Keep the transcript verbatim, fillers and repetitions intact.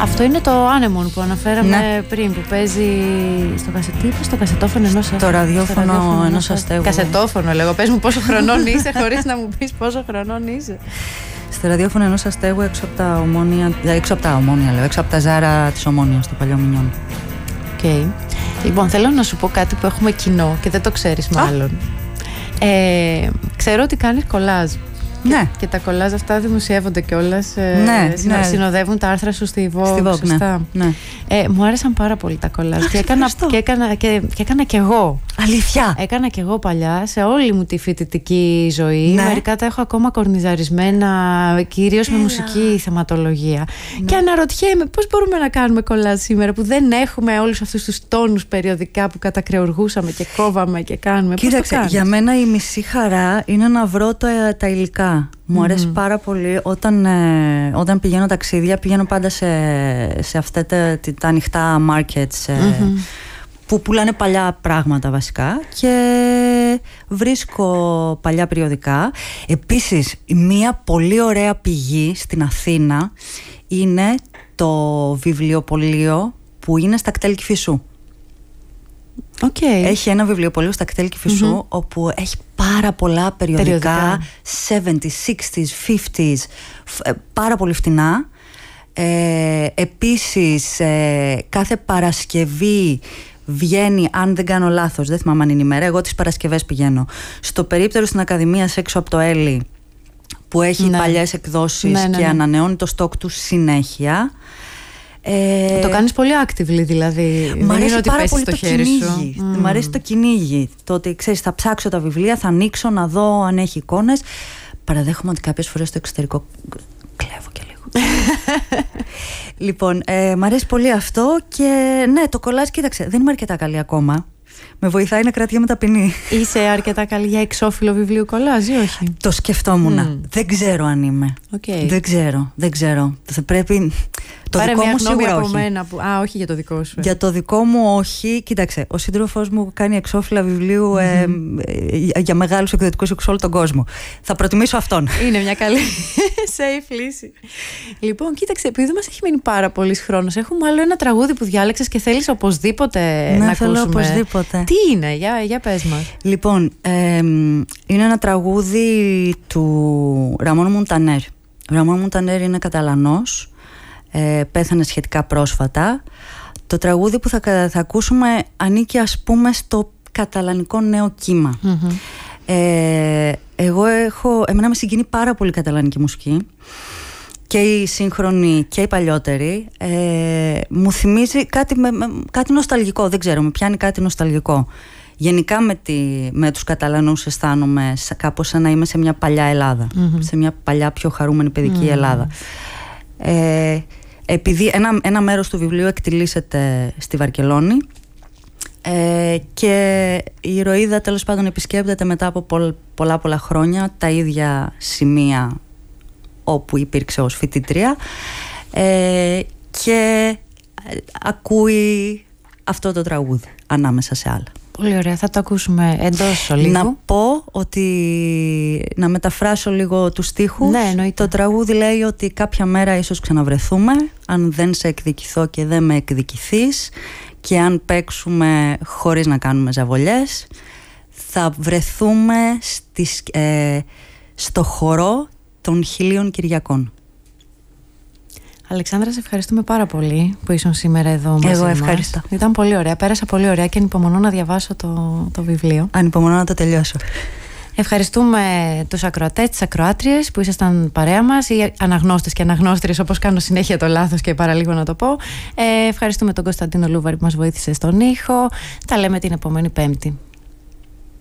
Αυτό είναι το Anemone που αναφέραμε ναι. πριν, που παίζει στο, κασετή, στο κασετόφωνο ενός αστέγου. Το ραδιόφωνο ενός αστέγου. Κασετόφωνο λέγω, πες μου πόσο χρονών είσαι χωρίς να μου πεις πόσο χρονών είσαι. Στο ραδιόφωνο ενός αστέγου έξω από τα Ομόνια, έξω από τα Ομόνια λέω, έξω από τα Ζάρα της Ομόνιας, στο παλιό Μινιόν. Οκ. Okay. Λοιπόν, θέλω να σου πω κάτι που έχουμε κοινό και δεν το ξέρεις μάλλον. Ε, ξέρω ότι κάνεις κολάζ. Ναι. Και, και τα κολάζ αυτά δημοσιεύονται κιόλας. Ε, ναι, συνο, ναι. Συνοδεύουν τα άρθρα σου στη Vogue. Στη Vogue, σωστά. Ναι, ναι. Ε, μου άρεσαν πάρα πολύ τα κολάζ. Και έκανα, και, έκανα, και, και έκανα κι εγώ. Αλήθεια. Έκανα κι εγώ παλιά σε όλη μου τη φοιτητική ζωή. Ναι. Μερικά τα έχω ακόμα κορνιζαρισμένα, κυρίως με μουσική θεματολογία. Ναι. Και αναρωτιέμαι πώς μπορούμε να κάνουμε κολάζ σήμερα που δεν έχουμε όλους αυτούς τους τόνους περιοδικά που κατακρεουργούσαμε και κόβαμε και κάνουμε. Κοίταξε, για μένα η μισή χαρά είναι να βρω τα, τα υλικά. Μου mm-hmm. αρέσει πάρα πολύ όταν, ε, όταν πηγαίνω ταξίδια, πηγαίνω πάντα σε, σε αυτά τα, τα ανοιχτά markets ε, mm-hmm. που πουλάνε παλιά πράγματα βασικά και βρίσκω παλιά περιοδικά. Επίσης, μια πολύ ωραία πηγή στην Αθήνα είναι το βιβλιοπωλείο που είναι στα Κτέλ Κηφισού. Okay. Έχει ένα βιβλιοπωλείο στα Κτέλ Κηφισού mm-hmm. όπου έχει πάρα πολλά περιοδικά, περιοδικά. εβδομήντα, εξήντα, πενήντα, πάρα πολύ φτηνά. Ε, επίσης ε, κάθε Παρασκευή βγαίνει, αν δεν κάνω λάθος, δεν θυμάμαι αν είναι η μέρα, εγώ τις Παρασκευές πηγαίνω στο περίπτερο στην Ακαδημίας έξω από το Έλλη που έχει ναι. παλιές εκδόσεις ναι, ναι, και ναι. ανανεώνει το στόκ του συνέχεια. Ε, το κάνεις πολύ actively δηλαδή. Μ' αρέσει ότι πάρα πολύ το, το κυνήγι. Mm. Μ' αρέσει το κυνήγι. Το ότι ξέρεις, θα ψάξω τα βιβλία, θα ανοίξω να δω αν έχει εικόνες. Παραδέχομαι ότι κάποιες φορές στο εξωτερικό κλέβω και λίγο. Λοιπόν, ε, μ' αρέσει πολύ αυτό και ναι, το κολλάζ, κοίταξε, δεν είμαι αρκετά καλή ακόμα. Με βοηθάει να κρατιέμαι ταπεινή. Είσαι αρκετά καλή για εξώφυλλο βιβλίου κολλάζ ή όχι? Το σκεφτόμουν. Mm. Δεν ξέρω αν είμαι. Okay. Δεν ξέρω, δεν ξέρω. Θα πρέπει... Το Πάρε δικό μια μου γνώμη σίγουρα από όχι. μένα που... Α, όχι για το δικό σου. Ε. Για το δικό μου όχι. Κοίταξε, ο σύντροφός μου κάνει εξώφυλλα βιβλίου mm-hmm. ε, για μεγάλους εκδοτικούς σε όλο τον κόσμο. Θα προτιμήσω αυτόν. Είναι μια καλή safe λύση. Λοιπόν, κοίταξε, επειδή μας έχει μείνει πάρα πολύς χρόνος, έχουμε άλλο ένα τραγούδι που διάλεξες και θέλεις οπωσδήποτε ναι, να θέλω ακούσουμε. Οπωσδήποτε. Τι είναι, για, για πες μας. Λοιπόν, ε, είναι ένα τραγούδι του Ραμόν Μοντανέρ. Ο Ραμόν Μοντανέρ είναι Καταλανός. Ε, πέθανε σχετικά πρόσφατα. Το τραγούδι που θα, θα ακούσουμε ανήκει ας πούμε στο καταλανικό νέο κύμα. Mm-hmm. ε, εγώ έχω, εμένα με συγκινεί πάρα πολύ η καταλανική μουσική και η σύγχρονη και η παλιότερη. ε, μου θυμίζει κάτι, με, με, κάτι νοσταλγικό, δεν ξέρω, με πιάνει κάτι νοσταλγικό. Γενικά με, τη, με τους Καταλανούς αισθάνομαι κάπως σαν να είμαι σε μια παλιά Ελλάδα, mm-hmm. σε μια παλιά πιο χαρούμενη παιδική mm-hmm. Ελλάδα. ε, Επειδή ένα, ένα μέρος του βιβλίου εκτιλήσεται στη Βαρκελόνη ε, και η ηρωίδα τέλος πάντων επισκέπτεται μετά από πολλ, πολλά πολλά χρόνια τα ίδια σημεία όπου υπήρξε ως φοιτήτρια ε, και ακούει αυτό το τραγούδι ανάμεσα σε άλλα. Πολύ ωραία, θα το ακούσουμε εντός ολίγου. Να πω ότι, να μεταφράσω λίγο τους στίχους. Ναι, εννοείται. Το τραγούδι λέει ότι κάποια μέρα ίσως ξαναβρεθούμε, αν δεν σε εκδικηθώ και δεν με εκδικηθείς, και αν παίξουμε χωρίς να κάνουμε ζαβολιές, θα βρεθούμε στις, ε, στο χορό των χιλίων Κυριακών. Αλεξάνδρα, σε ευχαριστούμε πάρα πολύ που ήσουν σήμερα εδώ μαζί μας. Εγώ ευχαριστώ. Ήταν πολύ ωραία, πέρασα πολύ ωραία και ανυπομονώ να διαβάσω το, το βιβλίο. Ανυπομονώ να το τελειώσω. Ευχαριστούμε τους ακροατές, τις ακροάτριες που ήσασταν παρέα μας, ή αναγνώστες και αναγνώστριες, όπως κάνω συνέχεια το λάθος και παραλίγο να το πω. Ε, ευχαριστούμε τον Κωνσταντίνο Λούβαρη που μας βοήθησε στον ήχο. Τα λέμε την επόμενη Πέμπτη.